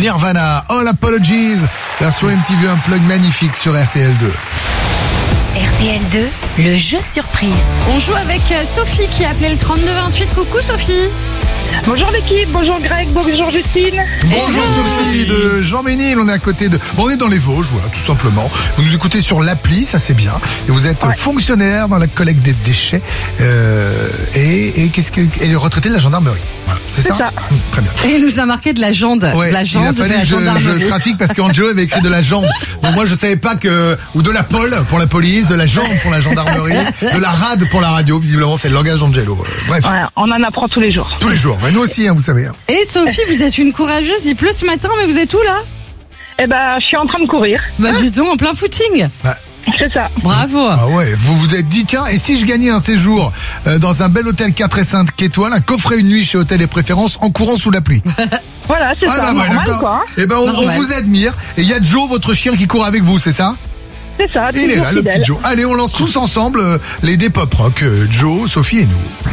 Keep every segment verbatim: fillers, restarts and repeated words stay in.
Nirvana, All Apologies, version M T V Unplugged magnifique sur R T L deux. R T L deux, le jeu surprise. On joue avec Sophie qui a appelé le trente-deux vingt-huit. Coucou Sophie. Bonjour l'équipe, bonjour Greg, bonjour Justine. Bonjour Sophie de Jean-Ménil, on est à côté de... Bon, on est dans les Vosges, voilà, tout simplement. Vous nous écoutez sur l'appli, ça c'est bien. Et vous êtes ouais. fonctionnaire dans la collecte des déchets euh, et, et, qu'est-ce que, et retraité de la gendarmerie. Voilà, c'est, c'est ça, ça. Mmh, très bien. Et il nous a marqué de la jante. Ouais, de la jante, il a fallu de la que je, je trafique parce qu'Angelo avait écrit de la jante. Donc moi je savais pas que... Ou de la pole pour la police, de la jante pour la gendarmerie, de la rade pour la radio. Visiblement c'est le langage d'Angelo. Euh, bref. Ouais, on en apprend tous les jours. Tous les jours. Mais nous aussi, hein, vous savez. Et Sophie, vous êtes une courageuse, il pleut ce matin, mais vous êtes où là? Eh ben, je suis en train de courir. Bah dis donc, en plein footing. Bah. C'est ça. Bravo. Ah ouais, vous vous êtes dit, tiens, et si je gagnais un séjour euh, dans un bel hôtel quatre et cinq étoiles, un coffret une nuit chez Hôtel et Préférences en courant sous la pluie. Voilà, c'est ah ça, bah, normal bah, quoi. Eh ben, on, on vous admire. Et il y a Joe, votre chien, qui court avec vous, c'est ça? C'est ça, il est là, fidèle. Le petit Joe. Allez, on lance tous ensemble euh, les Dépop Rock, euh, Joe, Sophie et nous.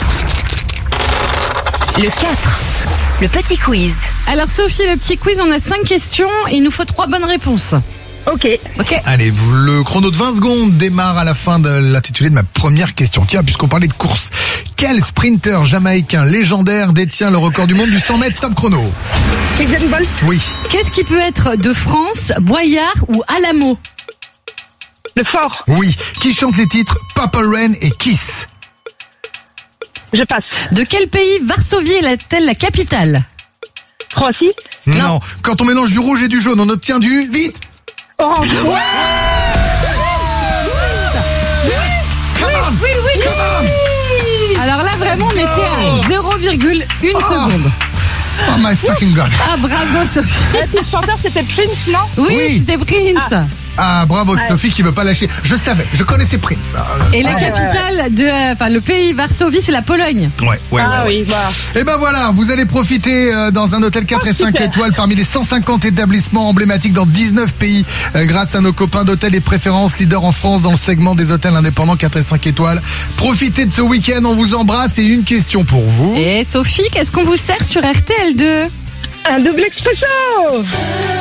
Le quatre. Le petit quiz. Alors Sophie, le petit quiz, on a cinq questions et il nous faut trois bonnes réponses. Ok. Ok. Allez, vous, le chrono de vingt secondes démarre à la fin de l'intitulé de ma première question. Tiens, puisqu'on parlait de course, quel sprinter jamaïcain légendaire détient le record du monde du cent mètres top chrono? Usain Bolt. Oui. Qu'est-ce qui peut être de France, Boyard ou Alamo? Le Fort. Oui. Qui chante les titres Purple Rain et Kiss? Je passe. De quel pays Varsovie est-elle la capitale? Croatie. Non. non. Quand on mélange du rouge et du jaune, on obtient du vite. Orange. Ouais. Come on. Oui, oui, Come on. Alors là, vraiment, on était à zéro virgule une oh. seconde. Oh my fucking god. Ah, bravo Sophie. Le chanteur, c'était Prince, non? Oui, oui. c'était Prince. Ah. Ah, bravo ouais. Sophie qui veut pas lâcher. Je savais, je connaissais Prince. Et la capitale de, enfin le pays Varsovie, c'est la Pologne. Ouais, ouais, ouais. Ah ouais. oui, bah. Et ben voilà, vous allez profiter euh, dans un hôtel quatre oh, et cinq super. étoiles parmi les cent cinquante établissements emblématiques dans dix-neuf pays euh, grâce à nos copains d'Hôtel et Préférences, leader en France dans le segment des hôtels indépendants quatre et cinq étoiles. Profitez de ce week-end, on vous embrasse et une question pour vous. Et Sophie, qu'est-ce qu'on vous sert sur R T L deux? Un double expresso.